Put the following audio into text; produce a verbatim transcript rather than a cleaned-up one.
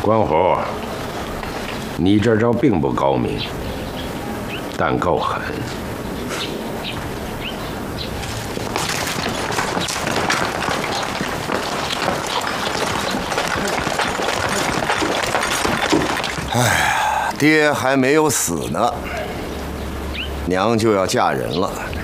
关虎，你这招并不高明，但够狠。 哎呀，爹还没有死呢，娘就要嫁人了。